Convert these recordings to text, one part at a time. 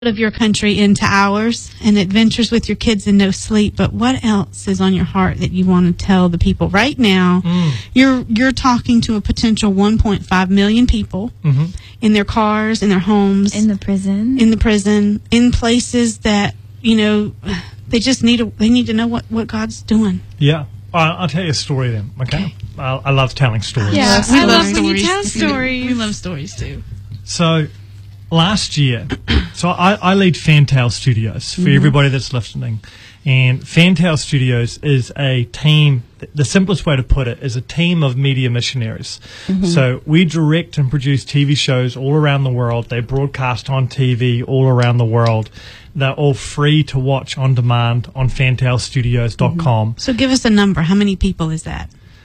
of your country into ours and adventures with your kids and no sleep, but what else is on your heart that you want to tell the people right now? You're talking to a potential 1.5 million people in their cars, in their homes, in the prison, in places that, you know, they just need to know what God's doing. Yeah. I'll tell you a story then, okay? I love telling stories. Yeah, we I love love when you stories. tell stories. We love stories too. So last year, I lead Fantail Studios for everybody that's listening. And Fantail Studios is a team, the simplest way to put it is a team of media missionaries. So we direct and produce TV shows all around the world. They broadcast on TV all around the world. They're all free to watch on demand on fantailstudios.com. So give us a number. How many people is that?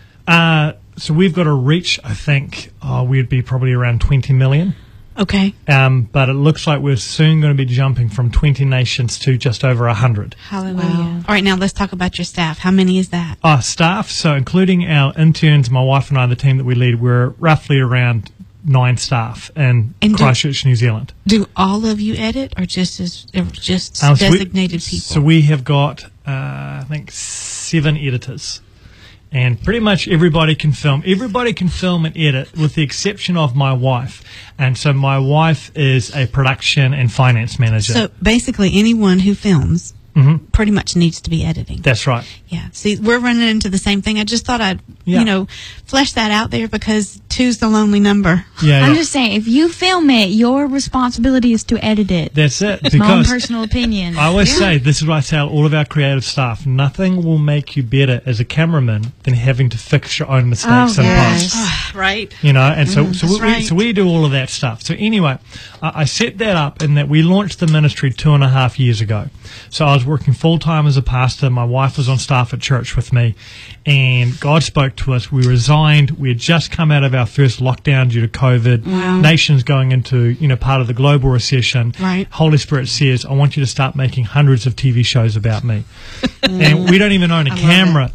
So we've got a reach, I think, we'd be probably around 20 million. Okay. But it looks like we're soon going to be jumping from 20 nations to just over 100. Hallelujah. Wow. All right, now let's talk about your staff. How many is that? Our staff, so including our interns, my wife and I, the team that we lead, we're roughly around 9 staff in Christchurch, New Zealand. Do all of you edit, or just So designated people? So we have got, I think, 7 editors. And pretty much everybody can film. Everybody can film and edit, with the exception of my wife. And so my wife is a production and finance manager. So basically, anyone who films pretty much needs to be editing. That's right. Yeah. See, we're running into the same thing. I just thought I'd, flesh that out there, because 2's the lonely number. Yeah, I'm just saying, if you film it, your responsibility is to edit it. That's it. My own Because personal opinion. I always say, this is what I tell all of our creative staff, nothing will make you better as a cameraman than having to fix your own mistakes in post. Right. You know, and so right. so we do all of that stuff. So anyway, I set that up in that we launched the ministry 2.5 years ago. So I was working full-time as a pastor. My wife was on staff at church with me, and God spoke to us. We resigned. We had just come out of our first lockdown due to COVID. Wow. Nations going into, part of the global recession. Right. Holy Spirit says, I want you to start making hundreds of TV shows about me. And we don't even own a camera.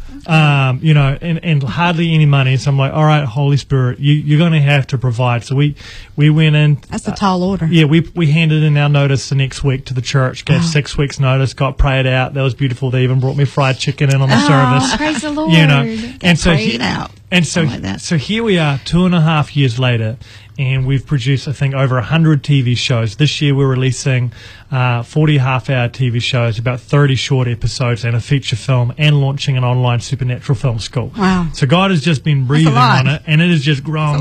And hardly any money. So I'm like, all right, Holy Spirit, you're going to have to provide. So we went in. That's a tall order. Yeah, we handed in our notice the next week to the church, gave 6 weeks notice, got prayed out. That was beautiful. They even brought me fried chicken in on the service. Praise the Lord. And so that. so here we are 2.5 years later, and we've produced, I think, over 100 TV shows. This year we're releasing 40 half-hour TV shows, about 30 short episodes, and a feature film, and launching an online supernatural film school. Wow. So God has just been breathing on it, and it is just growing.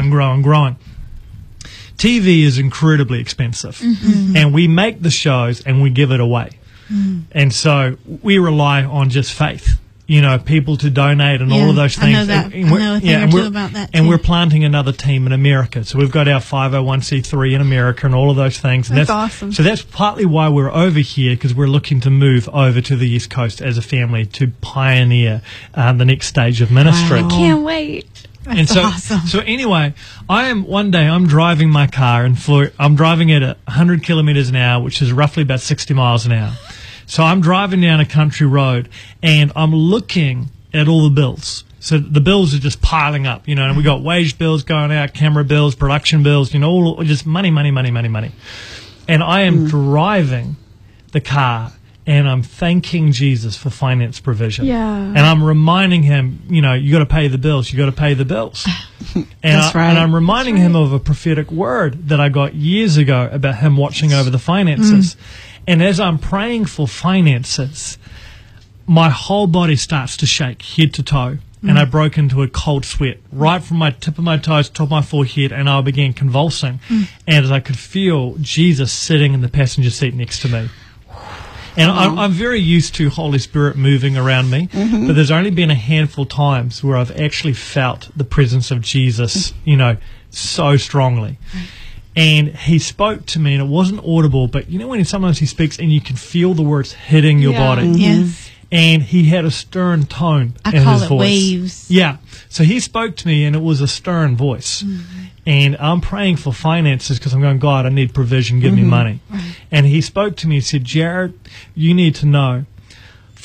TV is incredibly expensive, and we make the shows and we give it away. And so we rely on just faith. People to donate and all of those things. I know that. I know a thing or two about that, and too. we're planting another team in America. So we've got our 501c3 in America and all of those things. And That's awesome. So that's partly why we're over here, because we're looking to move over to the East Coast as a family to pioneer the next stage of ministry. Wow. Can't wait. That's awesome. So anyway, one day I'm driving my car and I'm driving at 100 kilometers an hour, which is roughly about 60 miles an hour. So I'm driving down a country road, and I'm looking at all the bills. So the bills are just piling up, and we got wage bills going out, camera bills, production bills, all just money. And I am driving the car, and I'm thanking Jesus for finance provision. Yeah. And I'm reminding him, you got to pay the bills. You got to pay the bills. That's right. And I'm reminding him of a prophetic word that I got years ago about him watching over the finances. And as I'm praying for finances, my whole body starts to shake, head to toe. And I broke into a cold sweat right from my tip of my toes, top of my forehead, and I began convulsing. And as I could feel Jesus sitting in the passenger seat next to me. And I'm very used to Holy Spirit moving around me, but there's only been a handful of times where I've actually felt the presence of Jesus, so strongly. And he spoke to me, and it wasn't audible, but when sometimes he speaks and you can feel the words hitting your body. Yes. And he had a stern tone in his voice. I call it waves. Yeah. So he spoke to me, and it was a stern voice. And I'm praying for finances because I'm going, God, I need provision. Give me money. Right. And he spoke to me and said, Jared, you need to know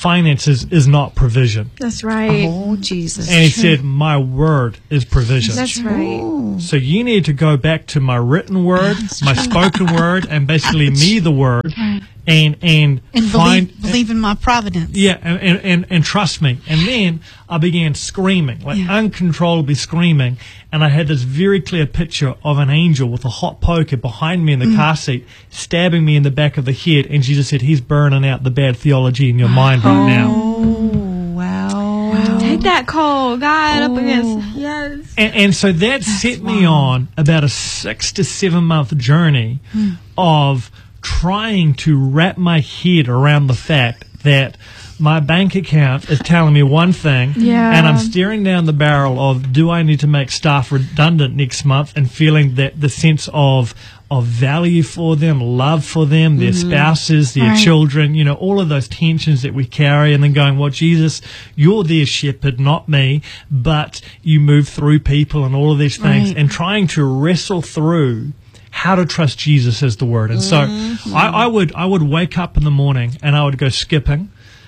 finances is not provision. That's right. Oh, Jesus. And he said, my word is provision. That's right. Ooh. So you need to go back to my written word, my spoken word, and basically me, the word, and find believe in my providence. Yeah, and trust me. And then I began screaming, like uncontrollably screaming, and I had this very clear picture of an angel with a hot poker behind me in the car seat, stabbing me in the back of the head, and Jesus said, he's burning out the bad theology in your mind right now. Oh, wow. Take that call, God, up against. Yes. And so that set me on about a 6 to 7 month journey of trying to wrap my head around the fact that my bank account is telling me one thing, and I'm staring down the barrel of, do I need to make staff redundant next month, and feeling that the sense of value for them, love for them, their spouses, their children, you know, all of those tensions that we carry, and then going, well, Jesus, you're their shepherd, not me, but you move through people and all of these things, and trying to wrestle through how to trust Jesus as the word. And so I would wake up in the morning and I would go skipping,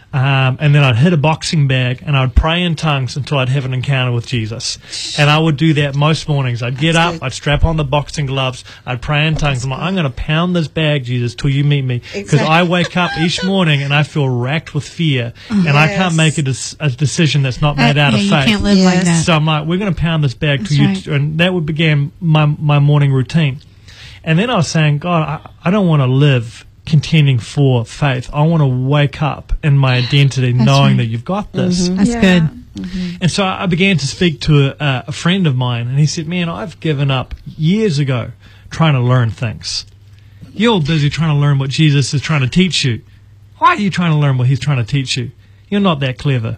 and then I'd hit a boxing bag and I'd pray in tongues until I'd have an encounter with Jesus. And I would do that most mornings. I'd get up, I'd strap on the boxing gloves, I'd pray in tongues. I'm like, I'm going to pound this bag, Jesus, till you meet me. Because I wake up each morning and I feel racked with fear, and I can't make a decision that's not made out of faith. You can't live like that. So I'm like, we're going to pound this bag till you, and that would begin my morning routine. And then I was saying, God, I don't want to live contending for faith. I want to wake up in my identity knowing that you've got this. That's good. And so I began to speak to a friend of mine, and he said, man, I've given up years ago trying to learn things. You're busy trying to learn what Jesus is trying to teach you. Why are you trying to learn what he's trying to teach you? You're not that clever.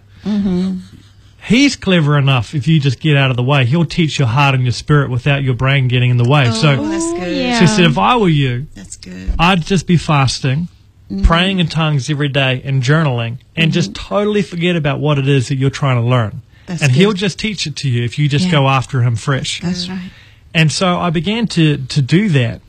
He's clever enough. If you just get out of the way, he'll teach your heart and your spirit without your brain getting in the way. That's good. So he said, if I were you, That's good. I'd just be fasting, praying in tongues every day, and journaling, and just totally forget about what it is that you're trying to learn. That's and good. he'll just teach it to you if you just go after him fresh. That's right. And so I began to do that,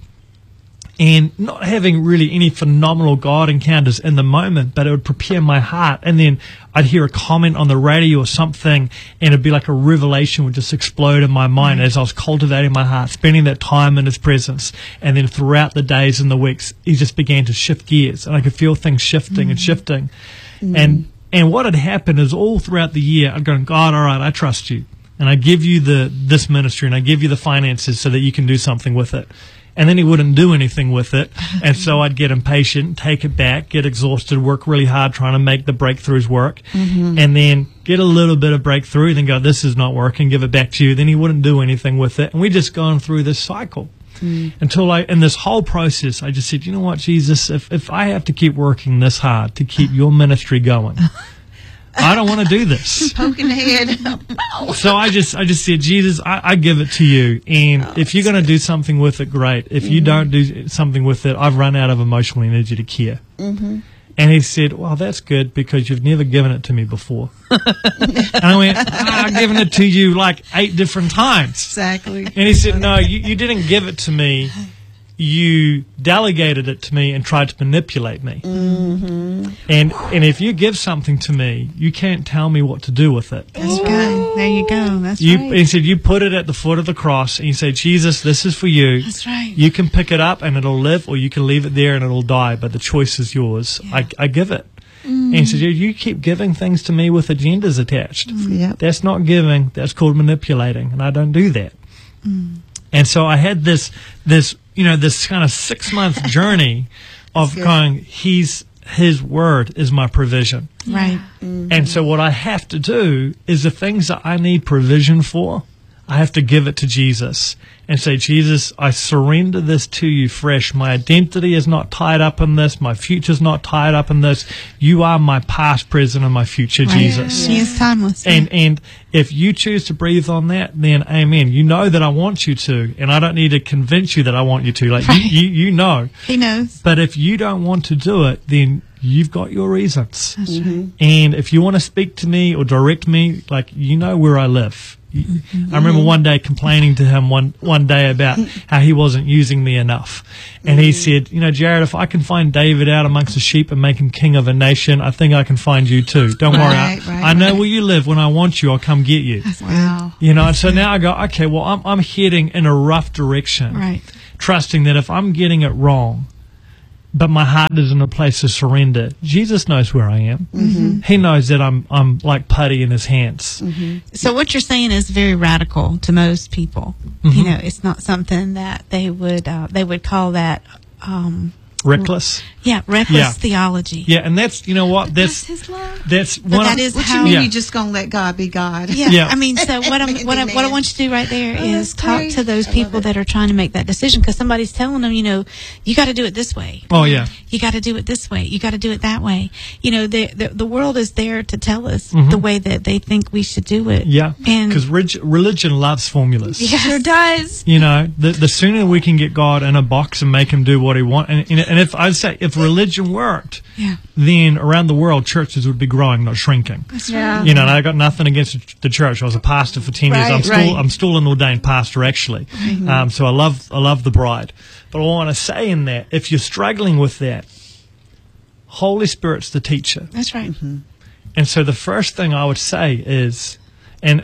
and not having really any phenomenal God encounters in the moment, but it would prepare my heart. And then I'd hear a comment on the radio or something, and it'd be like a revelation would just explode in my mind as I was cultivating my heart, spending that time in his presence. And then throughout the days and the weeks, he just began to shift gears, and I could feel things shifting and shifting. And what had happened is all throughout the year, I'd go, God, all right, I trust you. And I give you this ministry, and I give you the finances so that you can do something with it. And then he wouldn't do anything with it. And so I'd get impatient, take it back, get exhausted, work really hard trying to make the breakthroughs work, and then get a little bit of breakthrough, then go, this is not working, give it back to you. Then he wouldn't do anything with it. And we just gone through this cycle. Until in this whole process, I just said, you know what, Jesus, if I have to keep working this hard to keep your ministry going, I don't want to do this. Poking the head. So I just said, Jesus, I give it to you. And if you're going to do something with it, great. If you don't do something with it, I've run out of emotional energy to care. And he said, well, that's good because you've never given it to me before. And I went, I've given it to you like 8 different times. Exactly. And he said, no, you didn't give it to me. You delegated it to me and tried to manipulate me. And if you give something to me, you can't tell me what to do with it. That's good. There you go. That's right. right. He said, you put it at the foot of the cross, and you say, Jesus, this is for you. That's right. You can pick it up and it'll live, or you can leave it there and it'll die, but the choice is yours. Yeah. I give it. And he said, you keep giving things to me with agendas attached. Yep. That's not giving. That's called manipulating, and I don't do that. And so I had this kind of 6-month journey of going, his word is my provision. Right. And so what I have to do is the things that I need provision for, I have to give it to Jesus and say, Jesus, I surrender this to you fresh. My identity is not tied up in this. My future's not tied up in this. You are my past, present, and my future, Right. Jesus. He is timeless. And if you choose to breathe on that, then amen. You know that I want you to, and I don't need to convince you that I want you to. Like, Right. you know. He knows. But if you don't want to do it, then you've got your reasons. That's right. And if you want to speak to me or direct me, like, you know where I live. I remember one day complaining to him one day about how he wasn't using me enough. And he said, you know, Jared, if I can find David out amongst the sheep and make him king of a nation, I think I can find you too. Don't worry. I know where you live. When I want you, I'll come get you. Wow. You know, and so now I go, okay, well, I'm heading in a rough direction. Right. Trusting that if I'm getting it wrong, but my heart is in a place of surrender, Jesus knows where I am. Mm-hmm. He knows that I'm like putty in his hands. Mm-hmm. So what you're saying is very radical to most people. Mm-hmm. You know, it's not something that they would call that Reckless. reckless theology. Yeah, and that's, you know what, that's His love. that's But one that of, is What how you mean Yeah. you just gonna let God be God? Yeah. Yeah. I mean, so what I want you to do right there is that's talk great. to those I love people it. that are trying to make that decision, because somebody's telling them, you know, you got to do it this way. oh yeah. You got to do it this way. You got to do it that way. You know, the world is there to tell us Mhm. the way that they think we should do it. Yeah, And because religion loves formulas. Yes. Sure does. You know, the sooner we can get God in a box and make him do what he wants, and if I'd say if religion worked, Yeah. then around the world churches would be growing, not shrinking. That's Yeah. You know, and I got nothing against the church. I was a pastor for 10 years. Right, I'm still an ordained pastor actually. So I love the bride. But I want to say in that, if you're struggling with that, Holy Spirit's the teacher. That's right. And so the first thing I would say is, and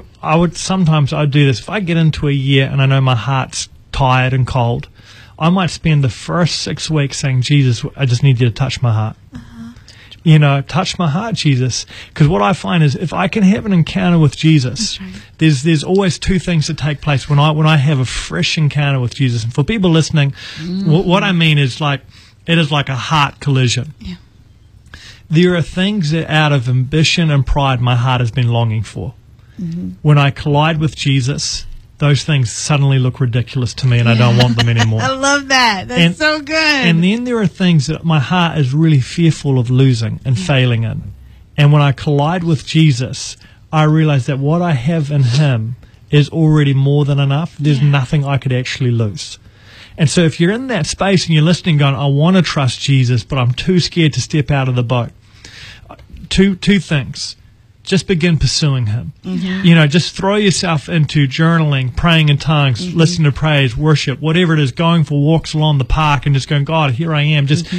I'd do this, if I get into a year and I know my heart's tired and cold, I might spend the first 6 weeks saying, Jesus, I just need you to touch my heart. You know, touch my heart, Jesus. Because what I find is, if I can have an encounter with Jesus, That's right. there's always two things that take place when I have a fresh encounter with Jesus. And for people listening, what I mean is like, it is like a heart collision. Yeah. There are things that out of ambition and pride my heart has been longing for. When I collide with Jesus, those things suddenly look ridiculous to me and I don't want them anymore. I love that. That's And- so good. And then there are things that my heart is really fearful of losing and failing in. And when I collide with Jesus, I realize that what I have in him is already more than enough. There's nothing I could actually lose. And so if you're in that space and you're listening going, I want to trust Jesus, but I'm too scared to step out of the boat. Two things. Just begin pursuing him. You know, just throw yourself into journaling, praying in tongues, listening to praise, worship, whatever it is, going for walks along the park and just going, God, here I am. Just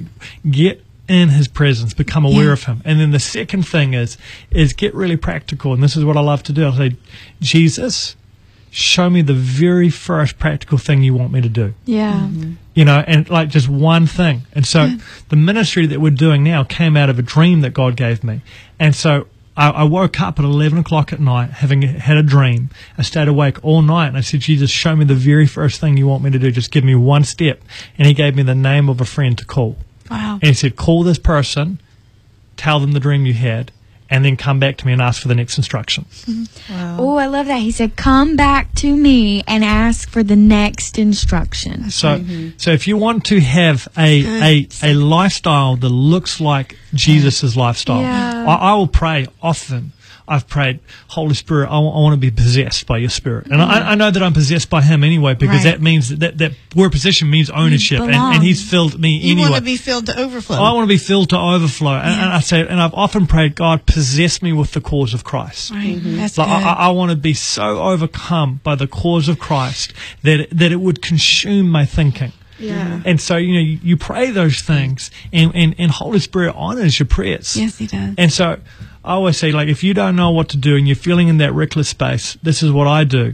get in his presence, become aware of him. And then the second thing is get really practical. And this is what I love to do. I'll say, Jesus, show me the very first practical thing you want me to do. Yeah. You know, and like just one thing. And so the ministry that we're doing now came out of a dream that God gave me. And so I woke up at 11 o'clock at night having had a dream. I stayed awake all night and I said, Jesus, show me the very first thing you want me to do. Just give me one step. And he gave me the name of a friend to call. wow. And he said, call this person, tell them the dream you had, and then come back to me and ask for the next instruction. Wow. Oh, I love that. He said, come back to me and ask for the next instruction. So if you want to have a lifestyle that looks like Jesus' lifestyle, Yeah. I will pray often. I've prayed, Holy Spirit, I want to be possessed by your Spirit. And I know that I'm possessed by him anyway, because Right. that means that word possession means ownership. belong. And he's filled me You anyway. want to be filled to overflow. I want to be filled to overflow. And I say, and I've often prayed, God, possess me with the cause of Christ. Right. That's Like, good. I want to be so overcome by the cause of Christ that it would consume my thinking. Yeah. And so, you know, you pray those things, and Holy Spirit honors your prayers. yes, he does. And so I always say, like, if you don't know what to do and you're feeling in that reckless space, this is what I do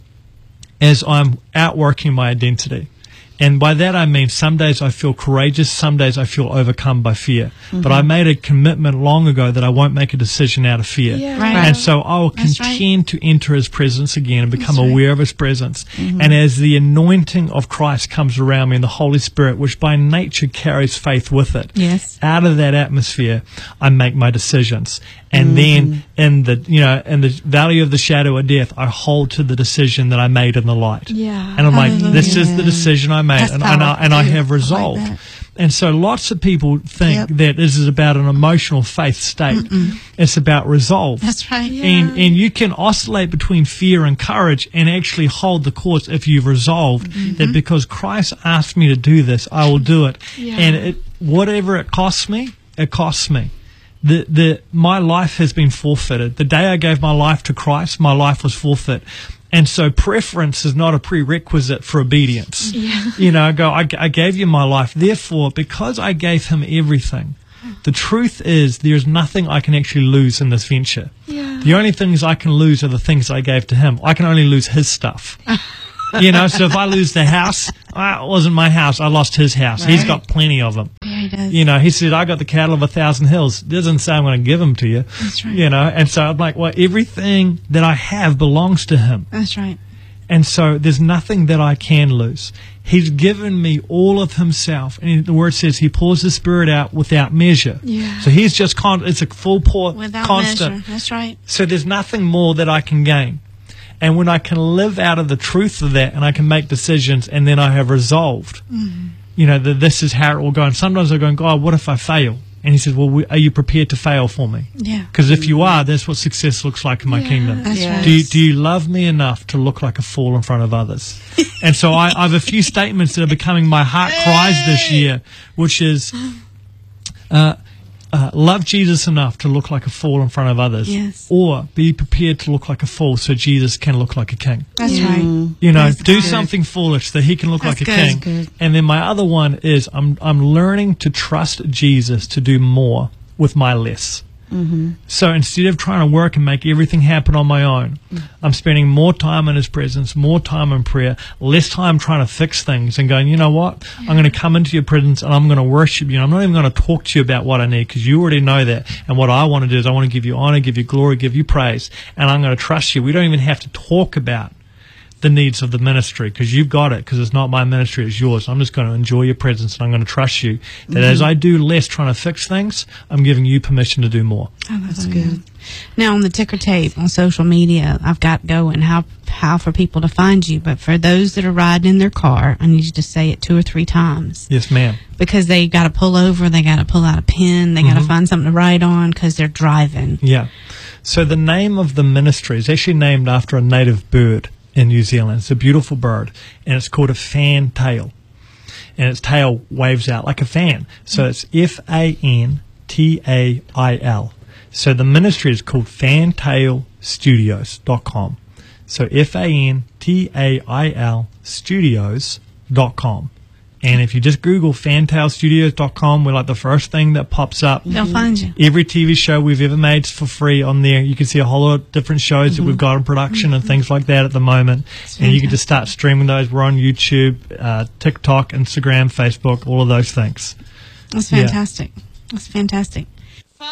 as I'm outworking my identity. And by that I mean some days I feel courageous, some days I feel overcome by fear. But I made a commitment long ago that I won't make a decision out of fear. Yeah. Right. And so I will That's right. contend to enter his presence again and become That's right. aware of his presence. And as the anointing of Christ comes around me and the Holy Spirit, which by nature carries faith with it, Yes. out of that atmosphere, I make my decisions. And then in the valley of the shadow of death, I hold to the decision that I made in the light. Yeah. And I'm like, Hallelujah. this is the decision I made, That's and I powerful. have I resolve. like that. And so lots of people think Yep. that this is about an emotional faith state. It's about resolve. That's right. And you can oscillate between fear and courage and actually hold the course if you've resolved that because Christ asked me to do this, I will do it. Yeah. And whatever it costs me, it costs me. My life has been forfeited. The day I gave my life to Christ, my life was forfeit. And so preference is not a prerequisite for obedience. Yeah. You know, I gave you my life. Therefore, because I gave him everything, the truth is there's nothing I can actually lose in this venture. Yeah. The only things I can lose are the things I gave to him. I can only lose his stuff. You know, so if I lose the house, it wasn't my house. I lost his house. He's got plenty of them. Yeah, he does. You know, he said, I got the cattle of 1,000 hills. Doesn't say I'm going to give them to you. That's right. You know, and so I'm like, well, everything that I have belongs to him. That's right. And so there's nothing that I can lose. He's given me all of himself. And the word says he pours the Spirit out without measure. Yeah. So he's just, it's a full pour, Without constant. measure. That's right. So there's nothing more that I can gain. And when I can live out of the truth of that and I can make decisions and then I have resolved, you know, that this is how it will go. And sometimes I go, God, what if I fail? And he says, well, are you prepared to fail for me? Yeah. Because if you are, that's what success looks like in my kingdom. That's Yes. right. Do you love me enough to look like a fool in front of others? And so I have a few statements that are becoming my heart cries this year, which is love Jesus enough to look like a fool in front of others. Yes. Or be prepared to look like a fool so Jesus can look like a king. That's right. You know, That's do good. something foolish so he can look That's like a good. king. That's good. And then my other one is I'm learning to trust Jesus to do more with my less. So instead of trying to work and make everything happen on my own, I'm spending more time in his presence, more time in prayer, less time trying to fix things and going, you know what? I'm going to come into your presence and I'm going to worship you. I'm not even going to talk to you about what I need because you already know that. And what I want to do is I want to give you honor, give you glory, give you praise. And I'm going to trust you. We don't even have to talk about the needs of the ministry because you've got it because it's not my ministry, it's yours. I'm just going to enjoy your presence and I'm going to trust you that as I do less trying to fix things, I'm giving you permission to do more. That's good. Now on the ticker tape on social media, I've got going how for people to find you. But for those that are riding in their car, I need you to say it 2 or 3 times Yes, ma'am. because they got to pull over, they got to pull out a pen, they got to find something to write on because they're driving. Yeah. So the name of the ministry is actually named after a native bird in New Zealand. It's a beautiful bird and it's called a fantail. And its tail waves out like a fan. So it's FANTAIL. So the ministry is called fantailstudios.com. So FANTAIL studios.com. And if you just Google fantailstudios.com, we're like the first thing that pops up. They'll find you. Every TV show we've ever made is for free on there. You can see a whole lot of different shows that we've got in production and things like that at the moment. And you can just start streaming those. We're on YouTube, TikTok, Instagram, Facebook, all of those things. That's Yeah. fantastic. That's fantastic.